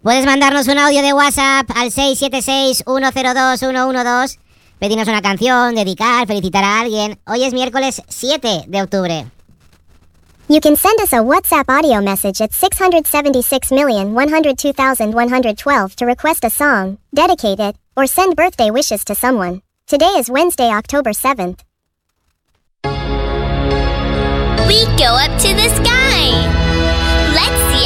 Puedes mandarnos un audio de WhatsApp al 676-102-112, pedirnos una canción, dedicar, felicitar a alguien. Hoy es miércoles 7 de octubre. You can send us a WhatsApp audio message at 676,102,112 to request a song, dedicate it, or send birthday wishes to someone. Today is Wednesday, October 7th. We go up to the sky.